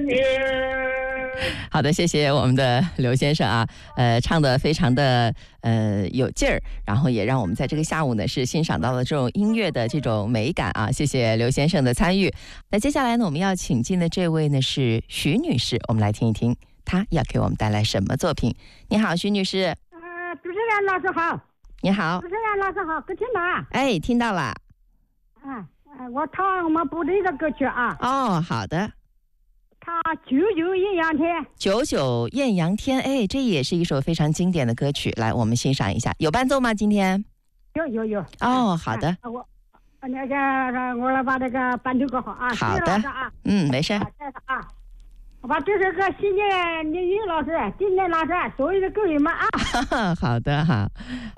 你。 好的，谢谢我们的刘先生啊，唱的非常的有劲儿，然后也让我们在这个下午呢是欣赏到了这种音乐的这种美感啊，谢谢刘先生的参与。那接下来呢，我们要请进的这位呢是徐女士，我们来听一听她要给我们带来什么作品。你好，徐女士。 主持人老师好。 你好。 主持人老师好，可听到啊？ 哎，听到了。 我唱我们部队的歌曲啊。 哦，好的。 他九九艳阳天， 九九艳阳天，哎，这也是一首非常经典的歌曲。来，我们欣赏一下。有伴奏吗？今天？ 有。 哦，好的。 我来把这个伴奏搞好啊。 好的啊。没事。 我把这首歌献给李云老师、金天老师所有的歌友们啊。 好的，好。